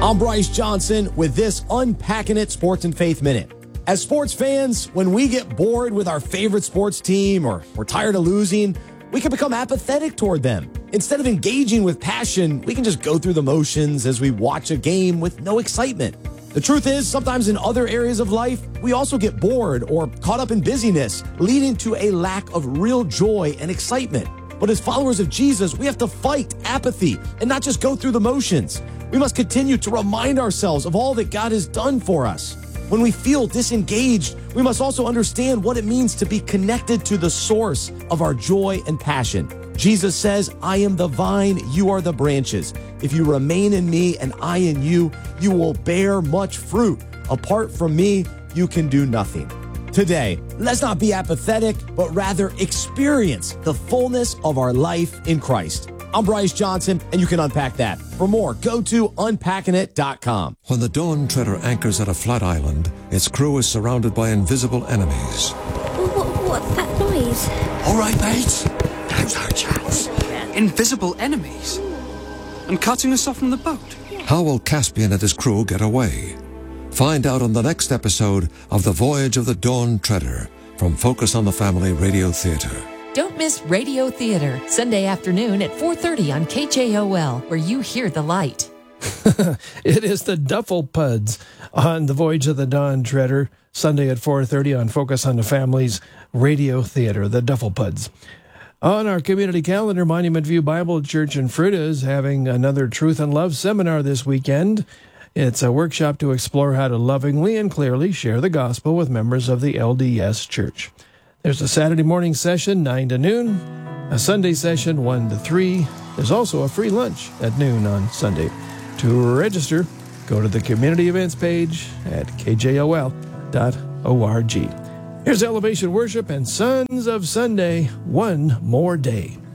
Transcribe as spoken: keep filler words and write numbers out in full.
I'm Bryce Johnson with this Unpacking It Sports and Faith Minute. As sports fans, when we get bored with our favorite sports team or we're tired of losing, we can become apathetic toward them. Instead of engaging with passion, we can just go through the motions as we watch a game with no excitement. The truth is, sometimes in other areas of life, we also get bored or caught up in busyness, leading to a lack of real joy and excitement. But as followers of Jesus, we have to fight apathy and not just go through the motions. We must continue to remind ourselves of all that God has done for us. When we feel disengaged, we must also understand what it means to be connected to the source of our joy and passion. Jesus says, I am the vine, you are the branches. If you remain in me and I in you, you will bear much fruit. Apart from me, you can do nothing. Today, let's not be apathetic, but rather experience the fullness of our life in Christ. I'm Bryce Johnson, and you can unpack that. For more, go to unpacking it dot com. When the Dawn Treader anchors at a flat island, its crew is surrounded by invisible enemies. What, what's that noise? All right, mates. Now's our chance. Invisible enemies? And cutting us off from the boat? How will Caspian and his crew get away? Find out on the next episode of The Voyage of the Dawn Treader from Focus on the Family Radio Theater. Don't miss Radio Theater, Sunday afternoon at four thirty on K J O L, where you hear the light. It is the Duffel Puds on The Voyage of the Dawn Treader, Sunday at four thirty on Focus on the Family's Radio Theater, the Duffel Puds. On our community calendar, Monument View Bible Church in Fruita is having another Truth and Love seminar this weekend. It's a workshop to explore how to lovingly and clearly share the gospel with members of the L D S Church. There's a Saturday morning session, nine to noon, a Sunday session, one to three. There's also a free lunch at noon on Sunday. To register, go to the community events page at k j o l dot org. Here's Elevation Worship and Sons of Sunday, One More Day.